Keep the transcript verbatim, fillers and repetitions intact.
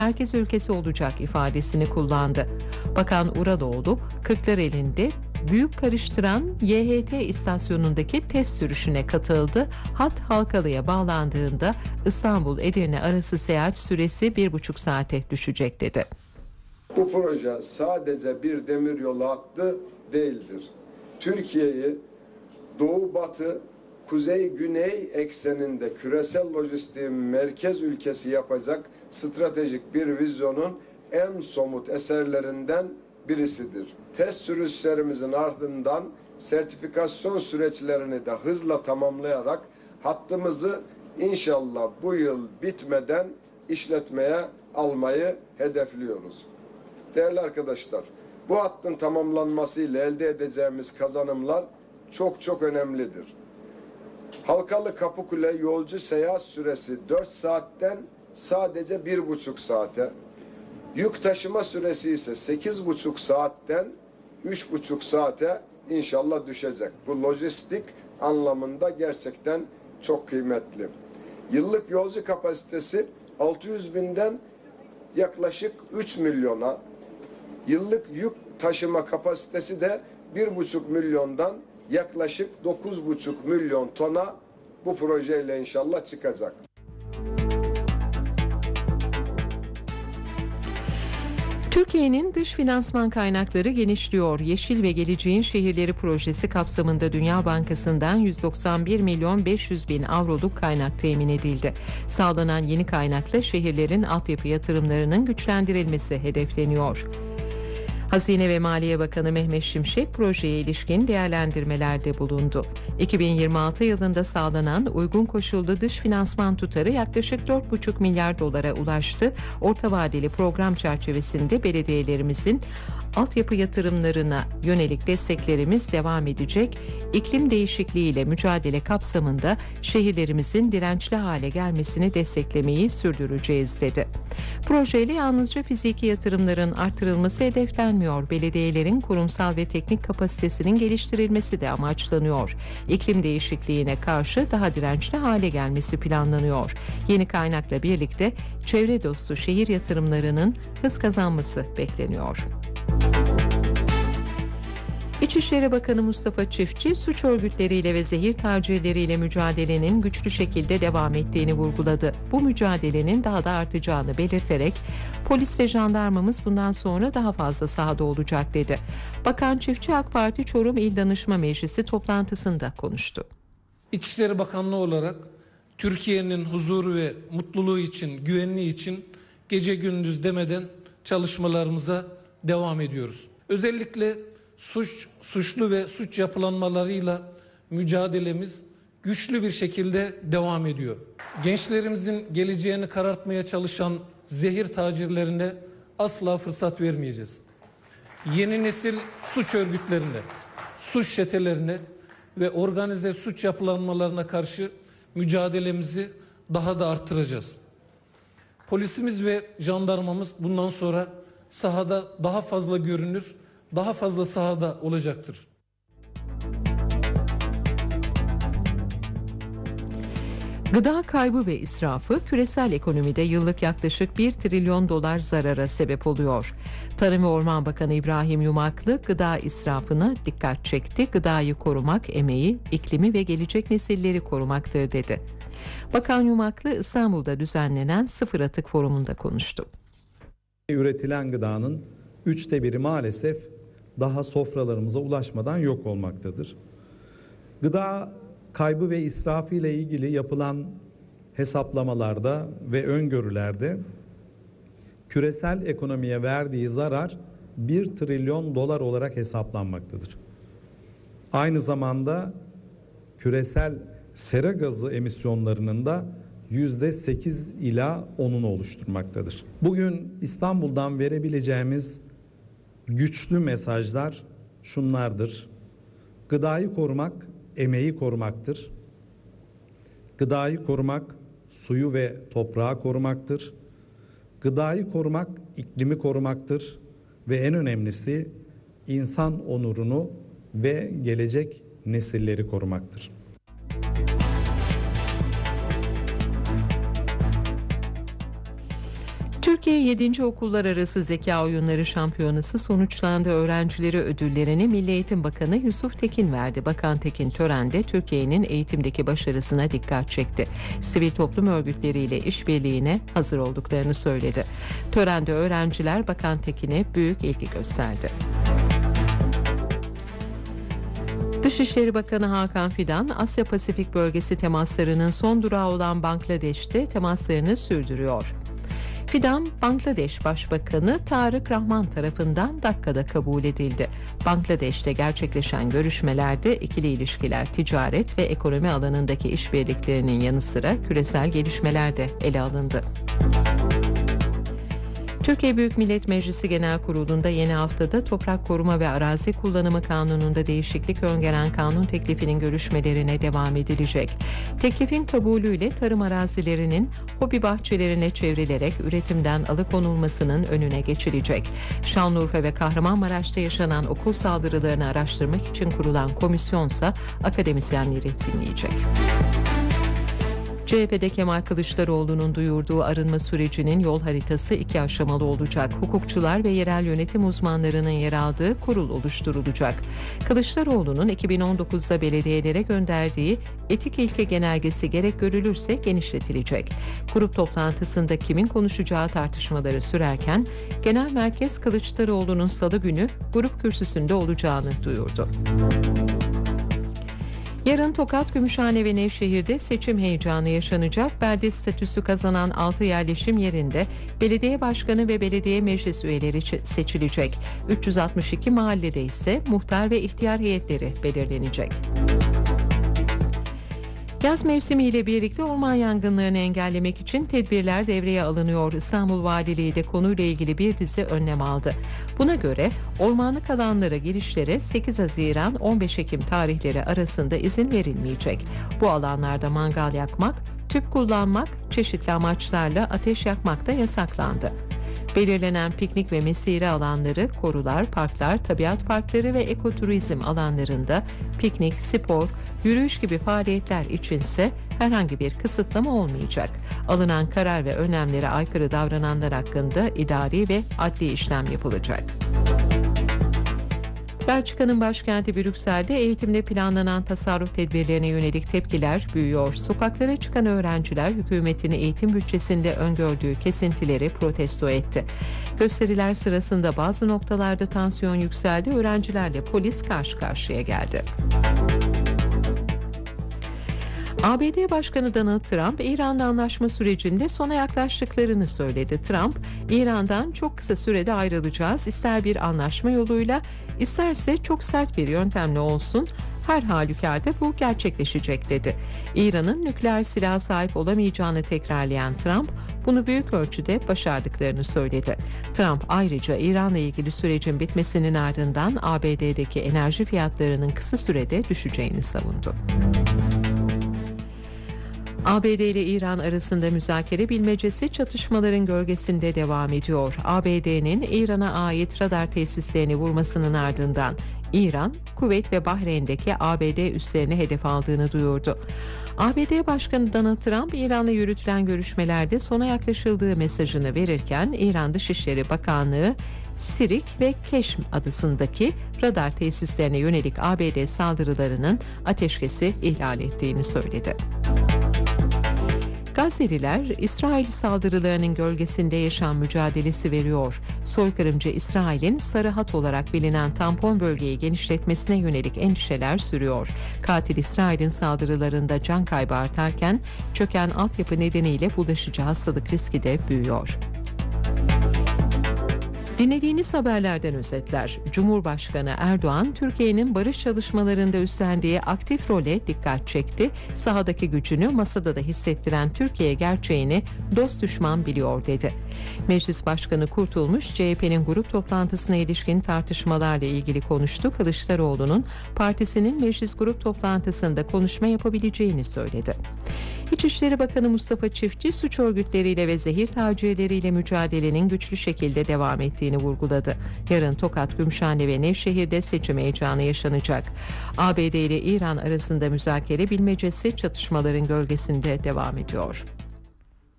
merkez ülkesi olacak ifadesini kullandı. Bakan Uradoğlu, Kırklareli'nde büyük karıştıran Y H T istasyonundaki test sürüşüne katıldı. Hat Halkalı'ya bağlandığında İstanbul-Edirne arası seyahat süresi bir buçuk saate düşecek dedi. Bu proje sadece bir demiryolu hattı değildir. Türkiye'yi doğu-batı, kuzey-güney ekseninde küresel lojistiğin merkez ülkesi yapacak stratejik bir vizyonun en somut eserlerinden birisidir. Test sürüşlerimizin ardından sertifikasyon süreçlerini de hızla tamamlayarak hattımızı inşallah bu yıl bitmeden işletmeye almayı hedefliyoruz. Değerli arkadaşlar, bu hattın tamamlanmasıyla elde edeceğimiz kazanımlar çok çok önemlidir. Halkalı Kapıkule yolcu seyahat süresi dört saatten sadece bir buçuk saate, yük taşıma süresi ise sekiz buçuk saatten üç buçuk saate inşallah düşecek. Bu lojistik anlamında gerçekten çok kıymetli. Yıllık yolcu kapasitesi altı yüz binden yaklaşık üç milyona, yıllık yük taşıma kapasitesi de bir buçuk milyondan yaklaşık dokuz buçuk milyon tona bu projeyle inşallah çıkacak. Türkiye'nin dış finansman kaynakları genişliyor. Yeşil ve Geleceğin Şehirleri projesi kapsamında Dünya Bankası'ndan yüz doksan bir milyon beş yüz bin avroluk kaynak temin edildi. Sağlanan yeni kaynakla şehirlerin altyapı yatırımlarının güçlendirilmesi hedefleniyor. Hazine ve Maliye Bakanı Mehmet Şimşek projeye ilişkin değerlendirmelerde bulundu. iki bin yirmi altı yılında sağlanan uygun koşullu dış finansman tutarı yaklaşık dört buçuk milyar dolara ulaştı. Orta vadeli program çerçevesinde belediyelerimizin altyapı yatırımlarına yönelik desteklerimiz devam edecek. İklim değişikliğiyle mücadele kapsamında şehirlerimizin dirençli hale gelmesini desteklemeyi sürdüreceğiz dedi. Projeyle yalnızca fiziki yatırımların artırılması hedeflenmiyor. Belediyelerin kurumsal ve teknik kapasitesinin geliştirilmesi de amaçlanıyor. İklim değişikliğine karşı daha dirençli hale gelmesi planlanıyor. Yeni kaynakla birlikte çevre dostu şehir yatırımlarının hız kazanması bekleniyor. İçişleri Bakanı Mustafa Çiftçi, suç örgütleriyle ve zehir tacirleriyle mücadelenin güçlü şekilde devam ettiğini vurguladı. Bu mücadelenin daha da artacağını belirterek, polis ve jandarmamız bundan sonra daha fazla sahada olacak dedi. Bakan Çiftçi, AK Parti Çorum İl Danışma Meclisi toplantısında konuştu. İçişleri Bakanlığı olarak Türkiye'nin huzuru ve mutluluğu için, güvenliği için gece gündüz demeden çalışmalarımıza devam ediyoruz. Özellikle suç, suçlu ve suç yapılanmalarıyla mücadelemiz güçlü bir şekilde devam ediyor. Gençlerimizin geleceğini karartmaya çalışan zehir tacirlerine asla fırsat vermeyeceğiz. Yeni nesil suç örgütlerine, suç çetelerine ve organize suç yapılanmalarına karşı mücadelemizi daha da arttıracağız. Polisimiz ve jandarmamız bundan sonra sahada daha fazla görünür, daha fazla sahada olacaktır. Gıda kaybı ve israfı küresel ekonomide yıllık yaklaşık bir trilyon dolar zarara sebep oluyor. Tarım ve Orman Bakanı İbrahim Yumaklı gıda israfına dikkat çekti. Gıdayı korumak emeği, iklimi ve gelecek nesilleri korumaktır dedi. Bakan Yumaklı İstanbul'da düzenlenen Sıfır Atık Forumu'nda konuştu. Üretilen gıdanın üçte biri maalesef daha sofralarımıza ulaşmadan yok olmaktadır. Gıda kaybı ve israfı ile ilgili yapılan hesaplamalarda ve öngörülerde küresel ekonomiye verdiği zarar bir trilyon dolar olarak hesaplanmaktadır. Aynı zamanda küresel sera gazı emisyonlarının da yüzde sekiz ila onunu oluşturmaktadır. Bugün İstanbul'dan verebileceğimiz güçlü mesajlar şunlardır. Gıdayı korumak, emeği korumaktır. Gıdayı korumak, suyu ve toprağı korumaktır. Gıdayı korumak, iklimi korumaktır. Ve en önemlisi insan onurunu ve gelecek nesilleri korumaktır. Türkiye Türkiye yedinci Okullar Arası Zeka Oyunları Şampiyonası sonuçlandı. Öğrencileri ödüllerini Milli Eğitim Bakanı Yusuf Tekin verdi. Bakan Tekin törende Türkiye'nin eğitimdeki başarısına dikkat çekti. Sivil toplum örgütleriyle işbirliğine hazır olduklarını söyledi. Törende öğrenciler Bakan Tekin'e büyük ilgi gösterdi. Dışişleri Bakanı Hakan Fidan, Asya Pasifik bölgesi temaslarının son durağı olan Bangladeş'te temaslarını sürdürüyor. Fidan, Bangladeş Başbakanı Tarık Rahman tarafından Dakka'da kabul edildi. Bangladeş'te gerçekleşen görüşmelerde ikili ilişkiler, ticaret ve ekonomi alanındaki işbirliklerinin yanı sıra küresel gelişmeler de ele alındı. Türkiye Büyük Millet Meclisi Genel Kurulu'nda yeni haftada Toprak Koruma ve Arazi Kullanımı Kanunu'nda değişiklik öngören kanun teklifinin görüşmelerine devam edilecek. Teklifin kabulüyle tarım arazilerinin hobi bahçelerine çevrilerek üretimden alıkonulmasının önüne geçilecek. Şanlıurfa ve Kahramanmaraş'ta yaşanan okul saldırılarını araştırmak için kurulan komisyonsa akademisyenleri dinleyecek. C H P'de Kemal Kılıçdaroğlu'nun duyurduğu arınma sürecinin yol haritası iki aşamalı olacak. Hukukçular ve yerel yönetim uzmanlarının yer aldığı kurul oluşturulacak. Kılıçdaroğlu'nun iki bin on dokuzda belediyelere gönderdiği etik ilke genelgesi gerek görülürse genişletilecek. Grup toplantısında kimin konuşacağı tartışmaları sürerken Genel Merkez Kılıçdaroğlu'nun salı günü grup kürsüsünde olacağını duyurdu. Yarın Tokat, Gümüşhane ve Nevşehir'de seçim heyecanı yaşanacak. Belde statüsü kazanan altı yerleşim yerinde belediye başkanı ve belediye meclis üyeleri seçilecek. üç yüz altmış iki mahallede ise muhtar ve ihtiyar heyetleri belirlenecek. Yaz mevsimiyle birlikte orman yangınlarını engellemek için tedbirler devreye alınıyor. İstanbul Valiliği de konuyla ilgili bir dizi önlem aldı. Buna göre ormanlık alanlara girişlere sekiz Haziran on beş Ekim tarihleri arasında izin verilmeyecek. Bu alanlarda mangal yakmak, tüp kullanmak, çeşitli amaçlarla ateş yakmak da yasaklandı. Belirlenen piknik ve mesire alanları, korular, parklar, tabiat parkları ve ekoturizm alanlarında piknik, spor, yürüyüş gibi faaliyetler içinse herhangi bir kısıtlama olmayacak. Alınan karar ve önlemlere aykırı davrananlar hakkında idari ve adli işlem yapılacak. Belçika'nın başkenti Brüksel'de eğitimde planlanan tasarruf tedbirlerine yönelik tepkiler büyüyor. Sokaklara çıkan öğrenciler hükümetin eğitim bütçesinde öngördüğü kesintileri protesto etti. Gösteriler sırasında bazı noktalarda tansiyon yükseldi, öğrencilerle polis karşı karşıya geldi. A B D Başkanı Donald Trump, İran'la anlaşma sürecinde sona yaklaştıklarını söyledi. Trump, İran'dan çok kısa sürede ayrılacağız, ister bir anlaşma yoluyla, isterse çok sert bir yöntemle olsun, her halükarda bu gerçekleşecek dedi. İran'ın nükleer silah sahip olamayacağını tekrarlayan Trump, bunu büyük ölçüde başardıklarını söyledi. Trump ayrıca İran'la ilgili sürecin bitmesinin ardından A B D'deki enerji fiyatlarının kısa sürede düşeceğini savundu. A B D ile İran arasında müzakere bilmecesi çatışmaların gölgesinde devam ediyor. A B D'nin İran'a ait radar tesislerini vurmasının ardından İran, Kuveyt ve Bahreyn'deki A B D üslerini hedef aldığını duyurdu. A B D Başkanı Donald Trump, İran'la yürütülen görüşmelerde sona yaklaşıldığı mesajını verirken İran Dışişleri Bakanlığı, Sirik ve Keşm adasındaki radar tesislerine yönelik A B D saldırılarının ateşkesi ihlal ettiğini söyledi. Gazze'liler, İsrail saldırılarının gölgesinde yaşam mücadelesi veriyor. Soykırımcı İsrail'in Sarı Hat olarak bilinen tampon bölgeyi genişletmesine yönelik endişeler sürüyor. Katil İsrail'in saldırılarında can kaybı artarken çöken altyapı nedeniyle bulaşıcı hastalık riski de büyüyor. Dinlediğiniz haberlerden özetler. Cumhurbaşkanı Erdoğan, Türkiye'nin barış çalışmalarında üstlendiği aktif role dikkat çekti. Sahadaki gücünü masada da hissettiren Türkiye gerçeğini dost düşman biliyor dedi. Meclis Başkanı Kurtulmuş, C H P'nin grup toplantısına ilişkin tartışmalarla ilgili konuştu. Kılıçdaroğlu'nun partisinin meclis grup toplantısında konuşma yapabileceğini söyledi. İçişleri Bakanı Mustafa Çiftçi, suç örgütleriyle ve zehir tacirleriyle mücadelenin güçlü şekilde devam ettiğini vurguladı. Yarın Tokat, Gümüşhane ve Nevşehir'de seçim heyecanı yaşanacak. A B D ile İran arasında müzakere bilmecesi çatışmaların gölgesinde devam ediyor.